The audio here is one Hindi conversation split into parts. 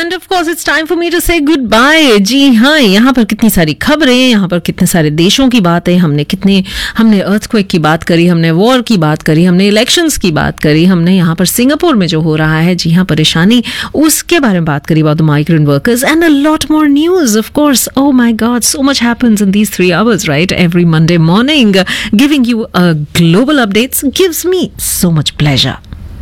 And of course it's time for me to say goodbye. जी हाँ, यहाँ पर कितनी सारी खबरें, यहाँ पर कितने सारे देशों की बातें, हमने अर्थक्वेक की बात करी, हमने वॉर की बात करी, हमने इलेक्शंस की बात करी, हमने यहाँ पर सिंगापुर में जो हो रहा है, जी हाँ, परेशानी, उसके बारे में बात करी, about the migrant workers and a lot more news, of course. Oh my God, so much happens in these 3 hours, right? Every Monday morning, giving you a global updates gives me so much pleasure.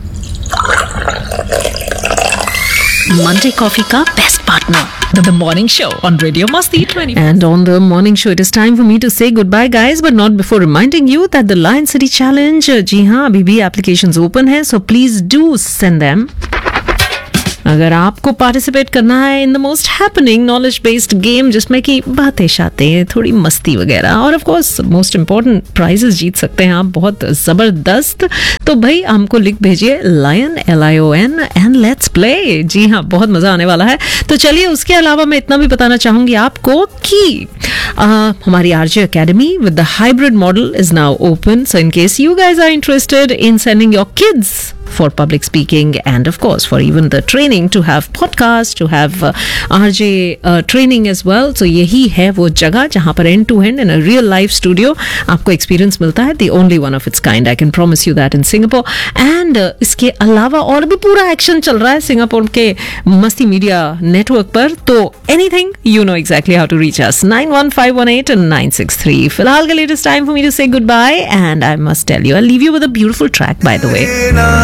Monday coffee ka best partner, the morning show on Radio Masti 20. And on the morning show, it is time for me to say goodbye, guys, but not before reminding you that the Lion City Challenge, जी हाँ, अभी भी applications open है, so please do send them. अगर आपको पार्टिसिपेट करना है in the most happening knowledge based game, जिसमें कि बातें शातें, थोड़ी मस्ती वगैरह, और of course most important prices जीत सकते हैं आप बहुत ज़बरदस्त, तो भाई हमको लिख भेजिए lion LION and let's play. जी हाँ, बहुत मज़ा आने वाला है. तो चलिए, उसके अलावा मैं इतना भी बताना चाहूँगी आपको कि हमारी RJ Academy with the hybrid model is now open. So in case you guys are interested in sending your kids for public speaking and of course for even the training to have podcasts, to have RJ training as well. So यही है वो जगह जहाँ पर end to end in a real life studio आपको experience मिलता है. The only one of its kind. I can promise you that in Singapore. And इसके अलावा और भी पूरा एक्शन चल रहा है सिंगापुर के मस्ती मीडिया नेटवर्क पर. तो anything, you know exactly how to reach us. 91518 and 963. फिलहाल के लिए it is time for me to say goodbye, and I must tell you, I'll leave you with a beautiful track, by the way.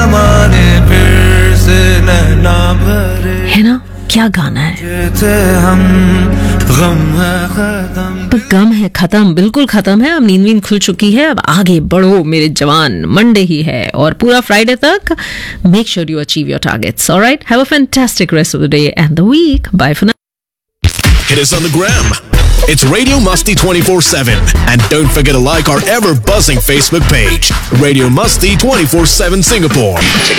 है ना, क्या गाना है, पर गम है खत्म, बिल्कुल खत्म है. अब नींद खुल चुकी है, अब आगे बढ़ो मेरे जवान. मंडे ही है और पूरा फ्राइडे तक. Make sure you achieve your targets. Alright, have a fantastic rest of the day and the week. Bye for now. Hit us on the gram. It's Radio Masti 24/7. And don't forget to like our ever buzzing Facebook page, Radio Masti 24/7 Singapore.